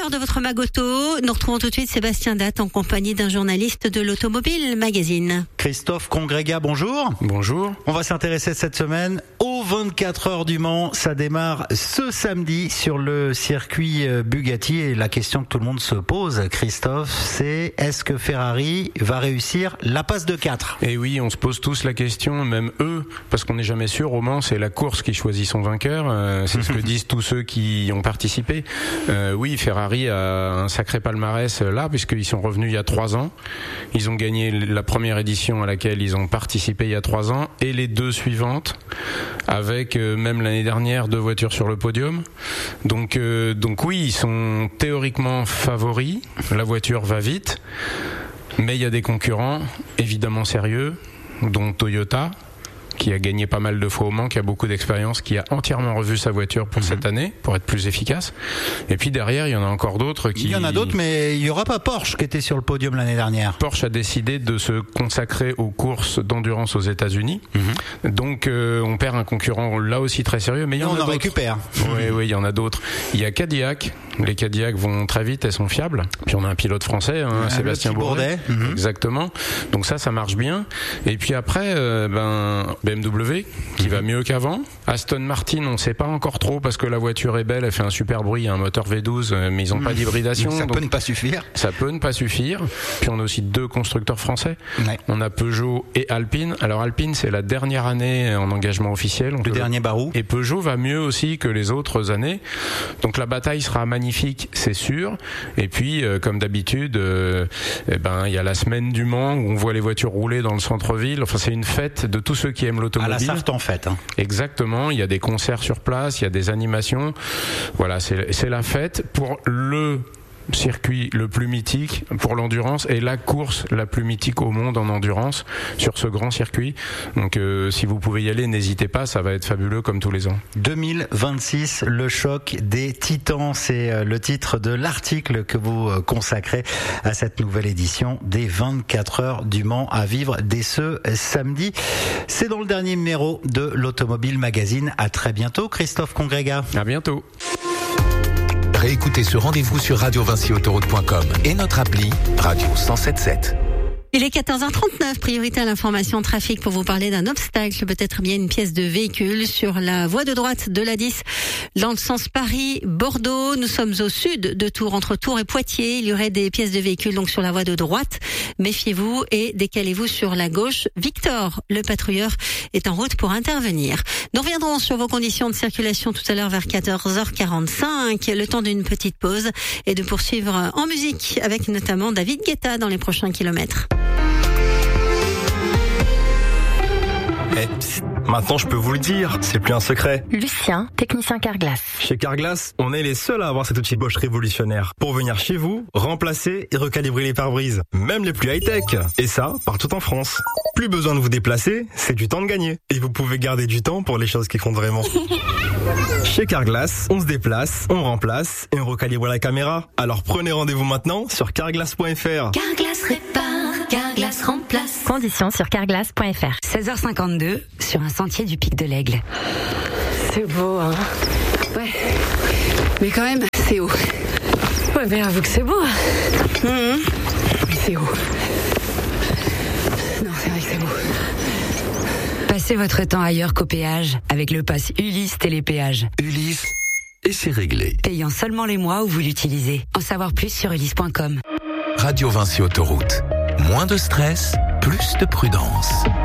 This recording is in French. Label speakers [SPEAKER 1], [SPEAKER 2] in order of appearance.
[SPEAKER 1] l'heure de votre Magoto. Nous retrouvons tout de suite Sébastien Datte en compagnie d'un journaliste de l'Automobile Magazine.
[SPEAKER 2] Christophe Congrégat, bonjour.
[SPEAKER 3] Bonjour.
[SPEAKER 2] On va s'intéresser cette semaine aux 24 heures du Mans. Ça démarre ce samedi sur le circuit Bugatti. Et la question que tout le monde se pose, Christophe, c'est est-ce que Ferrari va réussir la passe de 4 ?
[SPEAKER 3] Et oui, on se pose tous la question, même eux, parce qu'on n'est jamais sûr. Au Mans, c'est la course qui choisit son vainqueur. C'est ce que disent tous ceux qui y ont participé. Oui, Ferrari a un sacré palmarès là, puisqu'ils sont revenus il y a 3 ans. Ils ont gagné la première édition à laquelle ils ont participé il y a 3 ans, et les 2 suivantes, avec même l'année dernière 2 voitures sur le podium. Donc oui, ils sont théoriquement favoris. La voiture va vite, mais il y a des concurrents évidemment sérieux, dont Toyota, qui a gagné pas mal de fois au Mans, qui a beaucoup d'expérience, qui a entièrement revu sa voiture pour cette année, pour être plus efficace. Et puis derrière, il y en a encore d'autres qui...
[SPEAKER 2] Il y en a d'autres, mais il n'y aura pas Porsche qui était sur le podium l'année dernière.
[SPEAKER 3] Porsche a décidé de se consacrer aux courses d'endurance aux États-Unis. Donc on perd un concurrent là aussi très sérieux, mais il y en a d'autres.
[SPEAKER 2] On en récupère.
[SPEAKER 3] Oui, il y en a d'autres. Il y a Cadillac. Les Cadillac vont très vite, elles sont fiables. Puis on a un pilote français, Sébastien Bourdet. Exactement. Donc ça marche bien. Et puis après, BMW qui va mieux qu'avant. Aston Martin, on ne sait pas encore trop parce que la voiture est belle, elle fait un super bruit, il y a un moteur V12, mais ils n'ont pas d'hybridation.
[SPEAKER 2] Ça peut ne pas suffire.
[SPEAKER 3] Ça peut ne pas suffire. Puis on a aussi 2 constructeurs français. Ouais. On a Peugeot et Alpine. Alors Alpine, c'est la dernière année en engagement officiel.
[SPEAKER 2] Le dernier barou.
[SPEAKER 3] Et Peugeot va mieux aussi que les autres années. Donc la bataille sera magnifique, c'est sûr. Et puis, comme d'habitude, il y a la semaine du Mans où on voit les voitures rouler dans le centre-ville. Enfin, c'est une fête de tous ceux qui aiment l'automobile.
[SPEAKER 2] À la Sarthe en fait.
[SPEAKER 3] Exactement. Il y a des concerts sur place, il y a des animations. Voilà, c'est la fête pour le circuit le plus mythique pour l'endurance et la course la plus mythique au monde en endurance sur ce grand circuit. Donc si vous pouvez y aller, n'hésitez pas, ça va être fabuleux comme tous les ans.
[SPEAKER 2] 2026, le choc des titans, c'est le titre de l'article que vous consacrez à cette nouvelle édition des 24 heures du Mans à vivre dès ce samedi. C'est dans le dernier numéro de l'Automobile Magazine. À très bientôt, Christophe Congrégat.
[SPEAKER 3] À bientôt.
[SPEAKER 4] Réécoutez ce rendez-vous sur radiovinciautoroute.com et notre appli Radio 107.7.
[SPEAKER 1] Il est 14h39, priorité à l'information trafic pour vous parler d'un obstacle, peut-être bien une pièce de véhicule sur la voie de droite de l'A10 dans le sens Paris-Bordeaux. Nous sommes au sud de Tours, entre Tours et Poitiers. Il y aurait des pièces de véhicule donc sur la voie de droite. Méfiez-vous et décalez-vous sur la gauche. Victor, le patrouilleur, est en route pour intervenir. Nous reviendrons sur vos conditions de circulation tout à l'heure vers 14h45, le temps d'une petite pause et de poursuivre en musique avec notamment David Guetta dans les prochains kilomètres.
[SPEAKER 5] Maintenant, je peux vous le dire, c'est plus un secret.
[SPEAKER 6] Lucien, technicien Carglass.
[SPEAKER 5] Chez Carglass, on est les seuls à avoir cet outil Bosch révolutionnaire pour venir chez vous, remplacer et recalibrer les pare-brises, même les plus high-tech. Et ça, partout en France. Plus besoin de vous déplacer, c'est du temps de gagner. Et vous pouvez garder du temps pour les choses qui comptent vraiment. Chez Carglass, on se déplace, on remplace et on recalibre la caméra. Alors prenez rendez-vous maintenant sur carglass.fr.
[SPEAKER 7] Carglass répare, Carglass remplace.
[SPEAKER 6] Conditions sur carglass.fr.
[SPEAKER 7] 16h52 sur un sentier du Pic de l'Aigle.
[SPEAKER 8] C'est beau, hein. Ouais. Mais quand même, c'est haut. Ouais, mais avoue que c'est beau. Mais c'est haut. Non, c'est vrai que c'est beau.
[SPEAKER 7] Passez votre temps ailleurs qu'au péage avec le pass Ulysse Télépéage.
[SPEAKER 4] Ulysse, et c'est réglé.
[SPEAKER 7] Payant seulement les mois où vous l'utilisez. En savoir plus sur ulysse.com.
[SPEAKER 4] Radio Vinci Autoroute. Moins de stress, plus de prudence.